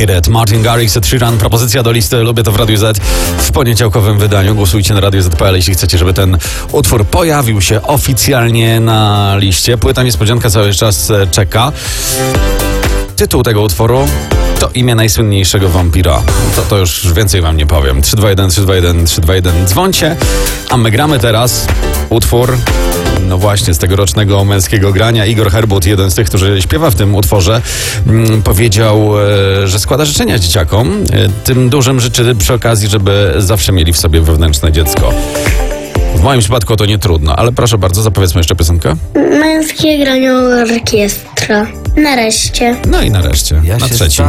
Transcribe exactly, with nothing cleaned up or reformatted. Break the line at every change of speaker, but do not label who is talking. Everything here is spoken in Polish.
Red, Martin Garrix, Ed Sheeran. Propozycja do listy Lubię to w Radiu Z w poniedziałkowym wydaniu. Głosujcie na radio zet kropka pe el, jeśli chcecie, żeby ten utwór pojawił się oficjalnie na liście. Płyta niespodzianka cały czas czeka. Tytuł tego utworu to imię najsłynniejszego wampira. To, to już więcej wam nie powiem. trzy dwa jeden, trzy dwa jeden, trzy dwa jeden. Dzwońcie, a my gramy teraz utwór, no właśnie, z tegorocznego męskiego grania. Igor Herbut, jeden z tych, którzy śpiewa w tym utworze, mm, powiedział, e, że składa życzenia dzieciakom. E, tym dużym życzy przy okazji, żeby zawsze mieli w sobie wewnętrzne dziecko. W moim przypadku to nie trudno, ale proszę bardzo, zapowiedzmy jeszcze piosenkę.
Męskie granie orkiestra. Nareszcie.
No i nareszcie,
Ja
na
się
trzecim.